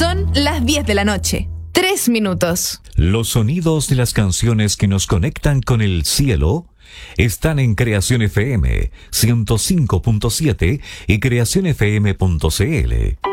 Son las 10 de la noche. 3 minutos. Los sonidos de las canciones que nos conectan con el cielo están en Creación FM 105.7 y creacionfm.cl.